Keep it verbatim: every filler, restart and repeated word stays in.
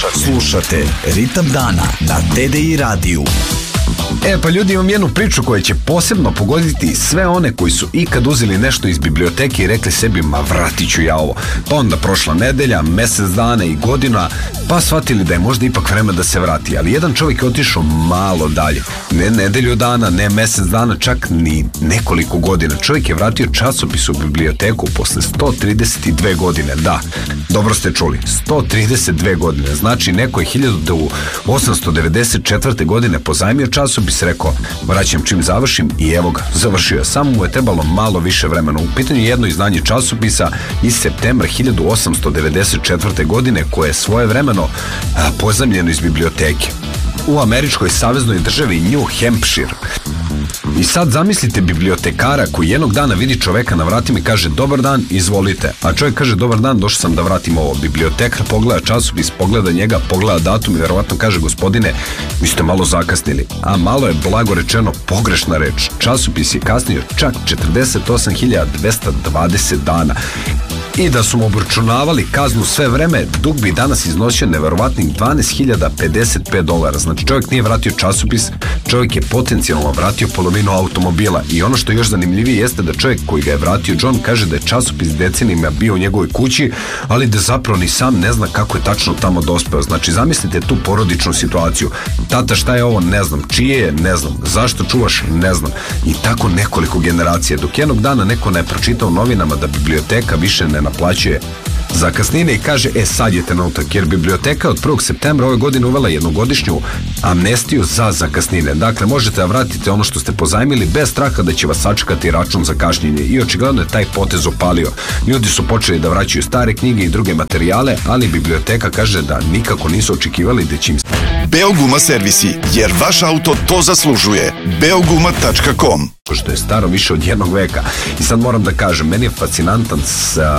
Slušate Ritam dana na T D I radiju. E pa ljudi, imam jednu priču koja će posebno pogoditi sve one koji su ikad uzeli nešto iz biblioteke i rekli sebi, ma vratit ću ja ovo. Pa onda prošla nedelja, mesec dana i godina, pa shvatili da je možda ipak vreme da se vrati. Ali jedan čovjek je otišao malo dalje. Ne nedelju dana, ne mesec dana, čak ni nekoliko godina. Čovjek je vratio časopis u biblioteku posle sto trideset dve godine. Da, dobro ste čuli, sto trideset dve godine. Znači neko je hiljadu osamsto devedeset četvrte godine pozajmio časopis, rekao, vraćam čim završim i evo ga, završio je. Samo mu je trebalo malo više vremena. U pitanju je jedno izdanje časopisa iz septembra hiljadu osamsto devedeset četvrte godine koje je svojevremeno a, pozajmljeno iz biblioteke u američkoj saveznoj državi New Hampshire. I sad zamislite bibliotekara koji jednog dana vidi čoveka na vratima i kaže, dobar dan, izvolite. A čovjek kaže, dobar dan, došao sam da vratim ovo. Bibliotekar pogleda časopis, pogleda njega, pogleda datum i verovatno kaže, gospodine, vi ste malo zakasnili. A malo je, blago rečeno, pogrešna reč. Časopis je kasnio čak četrdeset osam hiljada dvesta dvadeset dana. I da su mu obračunavali kaznu sve vreme, dug bi danas iznosio neverovatnih dvanaest hiljada pedeset pet dolara. Znači čovjek nije vratio časopis, čovjek je potencijalno vratio polovinu automobila. I ono što je još zanimljivije jeste da čovjek koji ga je vratio, John, kaže da je časopis decenijima bio u njegovoj kući, ali da zapravo ni sam ne zna kako je tačno tamo dospeo. Znači zamislite tu porodičnu situaciju. Tata, šta je ovo? Ne znam. Čije je? Ne znam. Zašto čuvaš? Ne znam. I tako nekoliko generacija. Dok jednog dana neko ne pročitao u novinama da biblioteka više ne naplaćuje zakasnine i kaže, e sad je trenutak, jer biblioteka od prvog septembra ove godine uvela jednogodišnju amnestiju za zakasnine. Dakle, možete da vratite ono što ste pozajmili bez straha da će vas sačekati račun za kašnjenje. I očigledno je taj potez opalio. Ljudi su počeli da vraćaju stare knjige i druge materijale, ali biblioteka kaže da nikako nisu očekivali da će im... Beoguma servisi, jer vaš auto to zaslužuje. beoguma tačka com što je staro više od jednog veka. I sad moram da kažem, meni je fascinantan sa